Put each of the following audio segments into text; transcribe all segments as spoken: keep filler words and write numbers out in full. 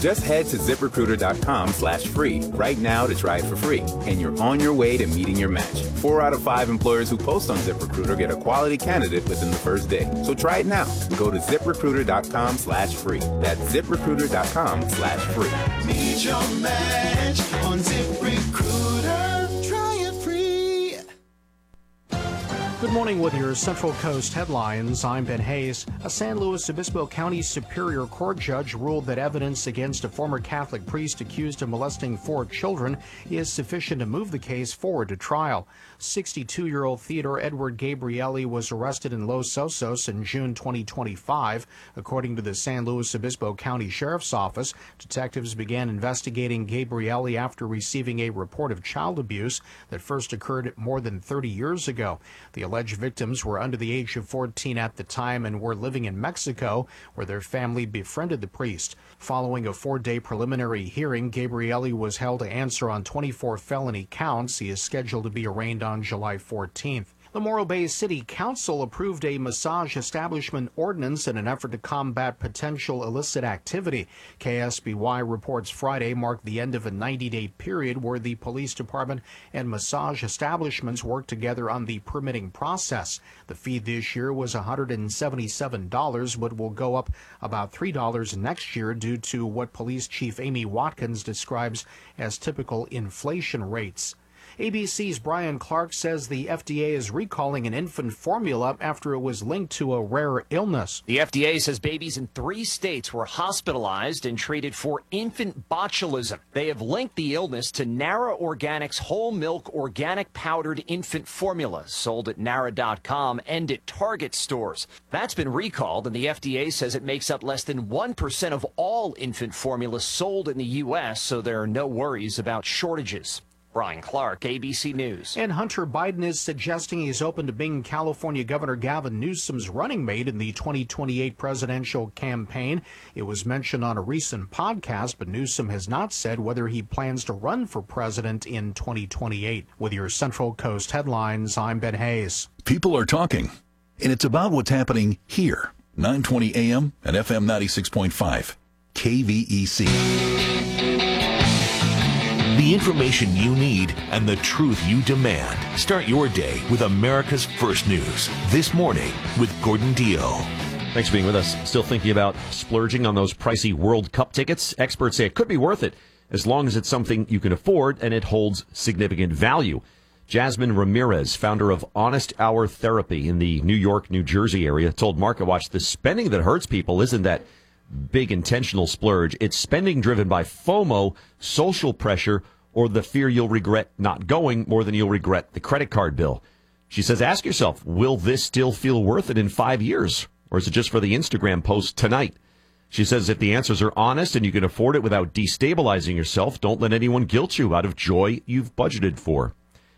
Just head to ZipRecruiter.com slash free right now to try it for free, and you're on your way to meeting your match. Four out of five employers who post on ZipRecruiter get a quality candidate within the first day. So try it now. Go to ZipRecruiter.com slash free. That's ZipRecruiter.com slash free. Meet your match on ZipRecruiter. Try it free. Good morning with your Central Coast headlines. I'm Ben Hayes. A San Luis Obispo County Superior Court judge ruled that evidence against a former Catholic priest accused of molesting four children is sufficient to move the case forward to trial. sixty-two-year-old Theodore Edward Gabrielli was arrested in Los Osos in June twenty twenty-five. According to the San Luis Obispo County Sheriff's Office, detectives began investigating Gabrielli after receiving a report of child abuse that first occurred more than thirty years ago. The alleged victims were under the age of fourteen at the time and were living in Mexico, where their family befriended the priest. Following a four-day preliminary hearing, Gabrielli was held to answer on twenty-four felony counts. He is scheduled to be arraigned on July fourteenth. The Morro Bay City Council approved a massage establishment ordinance in an effort to combat potential illicit activity. K S B Y reports Friday marked the end of a ninety-day period where the police department and massage establishments worked together on the permitting process. The fee this year was one hundred seventy-seven dollars, but will go up about three dollars next year due to what Police Chief Amy Watkins describes as typical inflation rates. A B C's Brian Clark says the F D A is recalling an infant formula after it was linked to a rare illness. The F D A says babies in three states were hospitalized and treated for infant botulism. They have linked the illness to Nara Organics whole milk organic powdered infant formula sold at Nara dot com and at Target stores. That's been recalled, and the F D A says it makes up less than one percent of all infant formula sold in the U S, so there are no worries about shortages. Brian Clark, A B C News. And Hunter Biden is suggesting he's open to being California Governor Gavin Newsom's running mate in the twenty twenty-eight presidential campaign. It was mentioned on a recent podcast, but Newsom has not said whether he plans to run for president in twenty twenty-eight. With your Central Coast headlines, I'm Ben Hayes. People are talking, and it's about what's happening here. nine twenty A M and F M ninety-six point five, K V E C. The information you need and the truth you demand. Start your day with America's First News. This morning with Gordon Dio. Thanks for being with us. Still thinking about splurging on those pricey World Cup tickets? Experts say it could be worth it as long as it's something you can afford and it holds significant value. Jasmine Ramirez, founder of Honest Hour Therapy in the New York, New Jersey area, told MarketWatch the spending that hurts people isn't that big intentional splurge. It's spending driven by FOMO, social pressure, or the fear you'll regret not going more than you'll regret the credit card bill. She says, ask yourself, will this still feel worth it in five years? Or is it just for the Instagram post tonight? She says if the answers are honest and you can afford it without destabilizing yourself, don't let anyone guilt you out of joy you've budgeted for.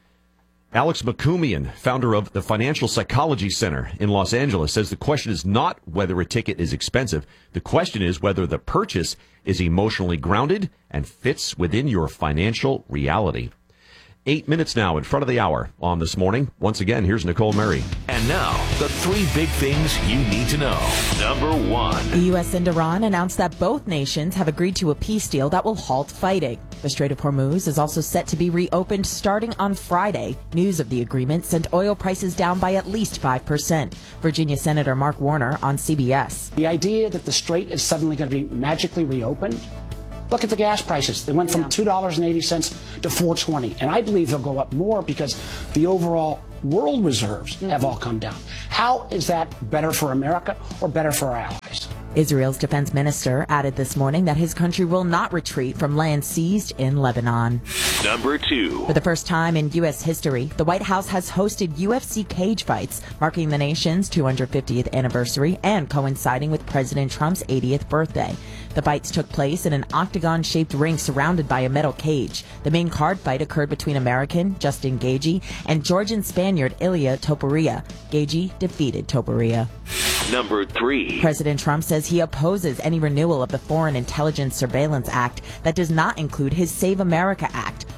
Alex McCumian, founder of the Financial Psychology Center in Los Angeles, says the question is not whether a ticket is expensive. The question is whether the purchase is emotionally grounded and fits within your financial reality. Eight minutes now in front of the hour on This Morning. Once again, here's Nicole Murray. And now, the three big things you need to know. Number one. The U S and Iran announced that both nations have agreed to a peace deal that will halt fighting. The Strait of Hormuz is also set to be reopened starting on Friday. News of the agreement sent oil prices down by at least five percent. Virginia Senator Mark Warner on C B S. The idea that the strait is suddenly going to be magically reopened. Look at the gas prices. They went from two dollars and eighty cents to four dollars and twenty cents. And I believe they'll go up more because the overall world reserves have all come down. How is that better for America or better for our allies? Israel's defense minister added this morning that his country will not retreat from land seized in Lebanon. Number two. For the first time in U S history, the White House has hosted U F C cage fights, marking the nation's two hundred fiftieth anniversary and coinciding with President Trump's eightieth birthday. The fights took place in an octagon-shaped ring surrounded by a metal cage. The main card fight occurred between American Justin Gaethje and Georgian Spaniard Ilia Topuria. Gaethje defeated Topuria. Number three. President Trump says he opposes any renewal of the Foreign Intelligence Surveillance Act that does not include his Save America Act.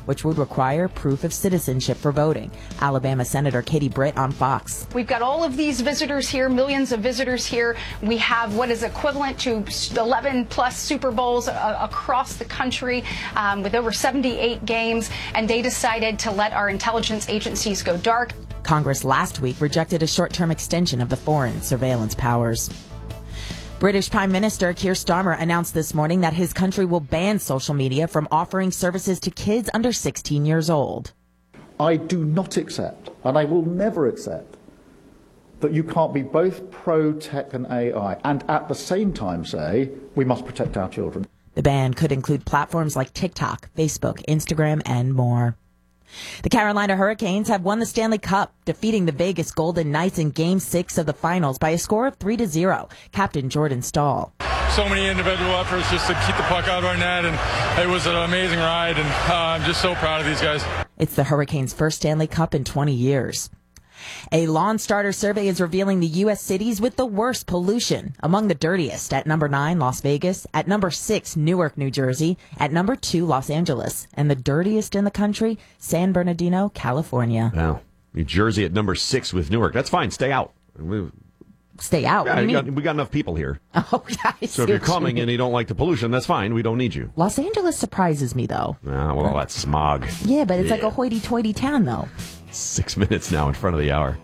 which would require proof of citizenship for voting. Alabama Senator Katie Britt on Fox. We've got all of these visitors here, millions of visitors here. We have what is equivalent to eleven plus Super Bowls uh, across the country um, with over seventy-eight games, and they decided to let our intelligence agencies go dark. Congress last week rejected a short-term extension of the foreign surveillance powers. British Prime Minister Keir Starmer announced this morning that his country will ban social media from offering services to kids under sixteen years old. I do not accept, and I will never accept, that you can't be both pro-tech and A I and at the same time say we must protect our children. The ban could include platforms like TikTok, Facebook, Instagram, and more. The Carolina Hurricanes have won the Stanley Cup, defeating the Vegas Golden Knights in Game six of the finals by a score of three to zero. Captain Jordan Stahl. So many individual efforts just to keep the puck out of our net, and it was an amazing ride, and uh, I'm just so proud of these guys. It's the Hurricanes' first Stanley Cup in twenty years. A Lawn Starter survey is revealing the U S cities with the worst pollution. Among the dirtiest, at number nine, Las Vegas. At number six, Newark, New Jersey. At number two, Los Angeles. And the dirtiest in the country, San Bernardino, California. Wow. New Jersey at number six with Newark. That's fine. Stay out. We, Stay out? Yeah, What do you got, mean? we got enough people here. Oh, yeah. I So see if you're what you coming mean. and you don't like the pollution, that's fine. We don't need you. Los Angeles surprises me, though. Ah, well, that's smog. Yeah, but it's Yeah. like a hoity-toity town, though. Six minutes now in front of the hour.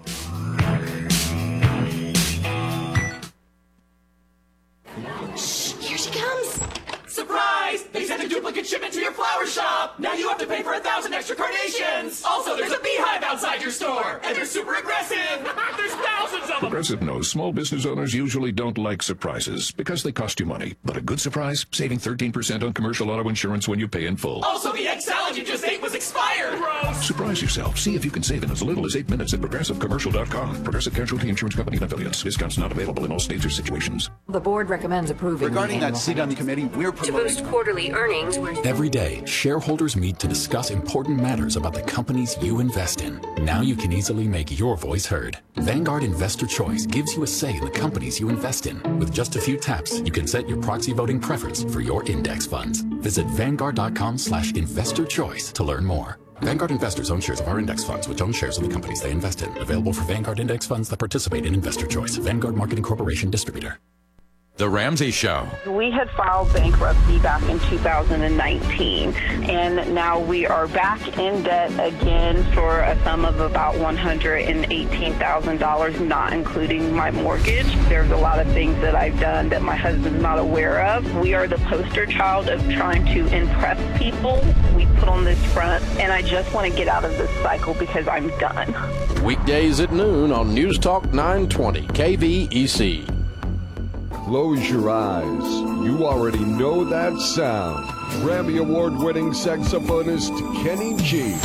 Here she comes! Surprise! They sent a duplicate shipment to your flower shop! Now you have to pay for a thousand extra carnations! Also, there's a beehive outside your store! And they're super aggressive! There's thousands of them! Progressive knows small business owners usually don't like surprises because they cost you money. But a good surprise? Saving thirteen percent on commercial auto insurance when you pay in full. Also, the egg salad you just ate was expired! Gross! Surprise yourself. See if you can save in as little as eight minutes at progressive commercial dot com. Progressive Casualty Insurance Company and affiliates. Discounts not available in all states or situations. The board recommends approving. Regarding the that seat on the committee, we're to promoting... boost quarterly earnings. Every day, shareholders meet to discuss important matters about the companies you invest in. Now you can easily make your voice heard. Vanguard Investor Choice gives you a say in the companies you invest in. With just a few taps, you can set your proxy voting preference for your index funds. Visit vanguard dot com slash investor choice to learn more. Vanguard investors own shares of our index funds, which own shares of the companies they invest in. Available for Vanguard index funds that participate in Investor Choice. Vanguard Marketing Corporation Distributor. The Ramsey Show. We had filed bankruptcy back in two thousand nineteen, and now we are back in debt again for a sum of about one hundred eighteen thousand dollars, not including my mortgage. There's a lot of things that I've done that my husband's not aware of. We are the poster child of trying to impress people. We put on this front, and I just want to get out of this cycle because I'm done. Weekdays at noon on News Talk nine twenty K V E C. Close your eyes. You already know that sound. Grammy Award-winning saxophonist Kenny G.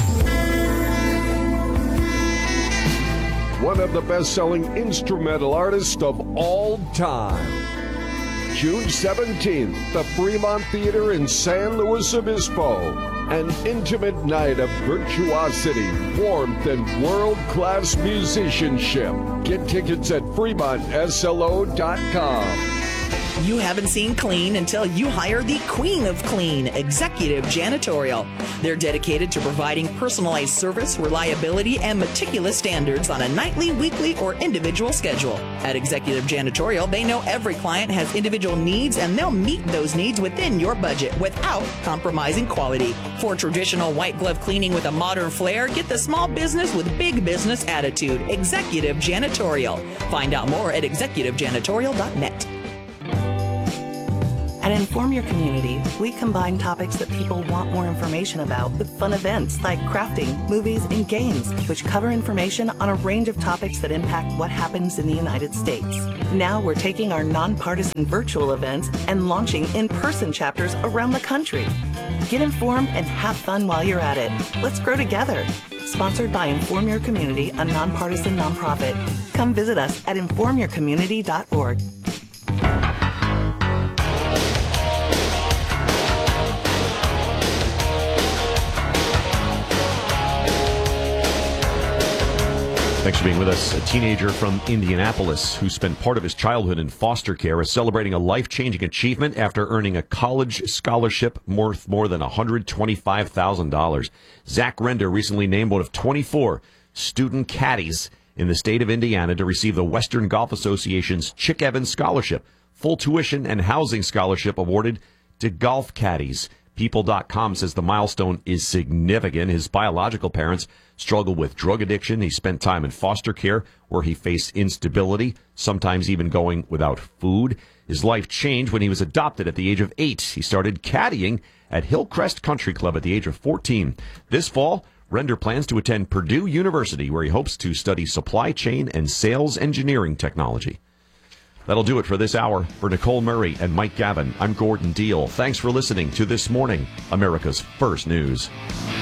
One of the best-selling instrumental artists of all time. June seventeenth, the Fremont Theater in San Luis Obispo. An intimate night of virtuosity, warmth, and world-class musicianship. Get tickets at fremont s l o dot com. You haven't seen clean until you hire the queen of clean, Executive Janitorial. They're dedicated to providing personalized service, reliability, and meticulous standards on a nightly, weekly, or individual schedule. At Executive Janitorial, they know every client has individual needs, and they'll meet those needs within your budget without compromising quality. For traditional white glove cleaning with a modern flair, get the small business with big business attitude. Executive Janitorial. Find out more at executive janitorial dot net. At Inform Your Community, we combine topics that people want more information about with fun events like crafting, movies, and games, which cover information on a range of topics that impact what happens in the United States. Now we're taking our nonpartisan virtual events and launching in-person chapters around the country. Get informed and have fun while you're at it. Let's grow together. Sponsored by Inform Your Community, a nonpartisan nonprofit. Come visit us at inform your community dot org. Thanks for being with us. A teenager from Indianapolis who spent part of his childhood in foster care is celebrating a life-changing achievement after earning a college scholarship worth more than one hundred twenty-five thousand dollars. Zach Render recently named one of twenty-four student caddies in the state of Indiana to receive the Western Golf Association's Chick Evans Scholarship, full tuition and housing scholarship awarded to golf caddies. People dot com says the milestone is significant. His biological parents struggled with drug addiction. He spent time in foster care where he faced instability, sometimes even going without food. His life changed when he was adopted at the age of eight. He started caddying at Hillcrest Country Club at the age of fourteen. This fall, Render plans to attend Purdue University, where he hopes to study supply chain and sales engineering technology. That'll do it for this hour. For Nicole Murray and Mike Gavin, I'm Gordon Deal. Thanks for listening to This Morning, America's First News.